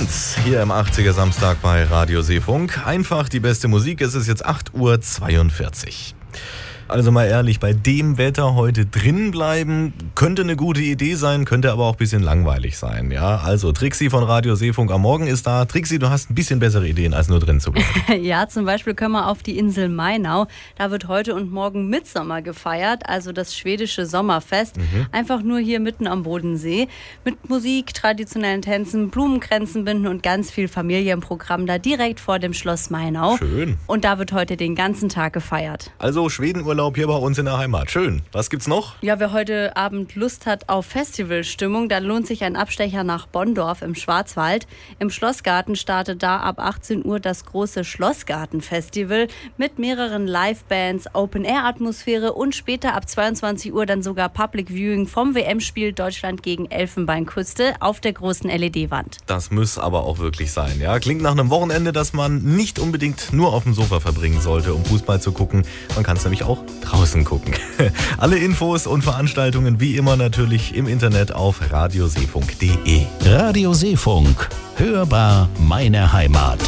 1 hier im 80er Samstag bei Radio Seefunk. Einfach die beste Musik. Es ist jetzt 8:42 Uhr. Also mal ehrlich, bei dem Wetter heute drin bleiben, könnte eine gute Idee sein, könnte aber auch ein bisschen langweilig sein. Ja, also Trixi von Radio Seefunk am Morgen ist da. Trixi, du hast ein bisschen bessere Ideen, als nur drin zu bleiben. Ja, zum Beispiel können wir auf die Insel Mainau. Da wird heute und morgen Mitsommer gefeiert, also das schwedische Sommerfest. Einfach nur hier mitten am Bodensee. Mit Musik, traditionellen Tänzen, Blumenkränzen binden und ganz viel Familienprogramm da direkt vor dem Schloss Mainau. Schön. Und da wird heute den ganzen Tag gefeiert. Also Schwedenurlaub hier bei uns in der Heimat. Schön. Was gibt's noch? Ja, wer heute Abend Lust hat auf Festivalstimmung, dann lohnt sich ein Abstecher nach Bonndorf im Schwarzwald. Im Schlossgarten startet da ab 18 Uhr das große Schlossgarten-Festival mit mehreren Live-Bands, Open-Air-Atmosphäre und später ab 22 Uhr dann sogar Public Viewing vom WM-Spiel Deutschland gegen Elfenbeinküste auf der großen LED-Wand. Das muss aber auch wirklich sein. Ja, klingt nach einem Wochenende, das man nicht unbedingt nur auf dem Sofa verbringen sollte, um Fußball zu gucken. Man kann es nämlich auch draußen gucken. Alle Infos und Veranstaltungen wie immer natürlich im Internet auf radioseefunk.de. Radio Seefunk. Hörbar meine Heimat.